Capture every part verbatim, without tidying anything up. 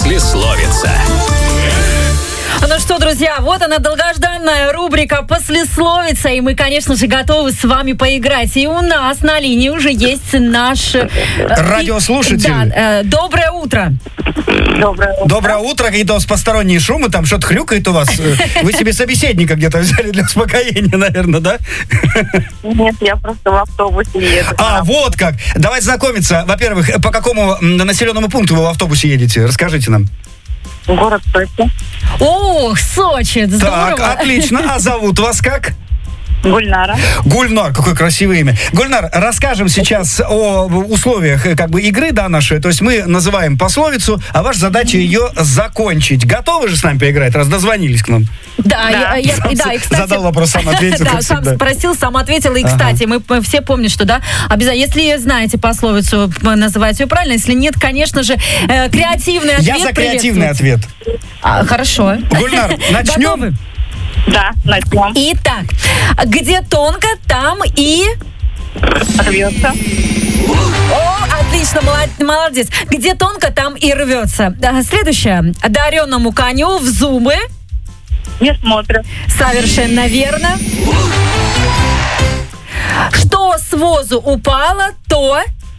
Послесловица. Ну что, друзья, вот она, долгожданная рубрика «Послесловица», и мы, конечно же, готовы с вами поиграть. И у нас на линии уже есть наш... радиослушатель. Да, э, доброе утро. Доброе утро. Доброе утро. Какие-то у вас посторонние шумы, там что-то хрюкает у вас. Вы себе собеседника где-то взяли для успокоения, наверное, да? Нет, я просто в автобусе еду. А, вот как. Давайте знакомиться. Во-первых, по какому населенному пункту вы в автобусе едете? Расскажите нам. Город Сочи. Ох, Сочи, здорово. Так, отлично. А зовут вас как? Гульнара. Гульнар, какое красивое имя. Гульнар, расскажем сейчас о условиях как бы игры, да, нашей. То есть мы называем пословицу, а ваша задача ее закончить. Готовы же с нами поиграть, раз дозвонились к нам? Да, я, я, Сам да, и, кстати, задал вопрос, сам ответил. Да, сам спросил, сам ответил. И, кстати, мы, мы все помним, что, да, обязательно, если знаете пословицу, называйте ее правильно. Если нет, конечно же, э, креативный ответ. Я за креативный ответ. А, хорошо. Гульнар, начнем? Готовы? Да, начнем. Итак, где тонко, там и... Рвется. О, отлично, молодец. Где тонко, там и рвется. Следующее. Одаренному коню в зубы. Не смотрят. Совершенно верно. Что с возу упало, то...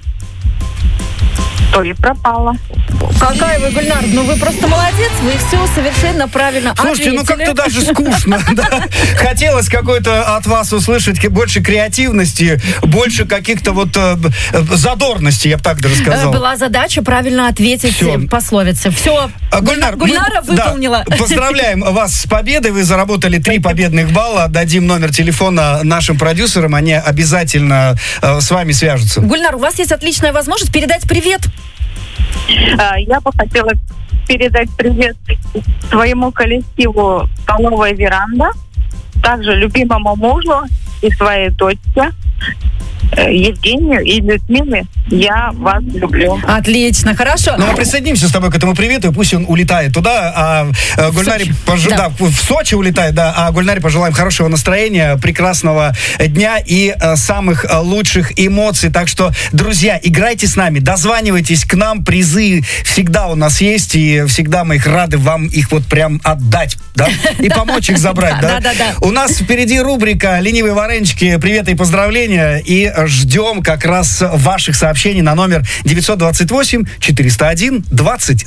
То и пропало. Какая вы, Гульнар, ну вы просто молодец, вы все совершенно правильно Слушайте, ответили. ну как-то даже скучно, да? Хотелось какой-то от вас услышать больше креативности, больше каких-то вот э, задорности, я бы так даже сказал. Была задача правильно ответить Всё. пословице. Все, Гульнар, Гульнара мы, выполнила. Да, поздравляем вас с победой, вы заработали три победных балла, дадим номер телефона нашим продюсерам, они обязательно э, с вами свяжутся. Гульнар, у вас есть отличная возможность передать привет. А, я бы хотела передать привет своему коллективу «Столовая веранда», также любимому мужу и своей дочке Евгению и Людмиле. Я вас люблю. Отлично, хорошо. Ну, мы присоединимся с тобой к этому привету, и пусть он улетает туда, а э, Гульнаре Сочи. пож... Да. да, в Сочи улетает, да, а Гульнаре пожелаем хорошего настроения, прекрасного дня и э, самых э, лучших эмоций. Так что, друзья, играйте с нами, дозванивайтесь к нам, призы всегда у нас есть, и всегда мы их рады вам их вот прям отдать, да, и помочь их забрать, да. Да, да, да. У нас впереди рубрика «Ленивые варенчики», приветы и поздравления, и ждем как раз ваших сообщений на номер девятьсот двадцать восемь четыреста один двадцать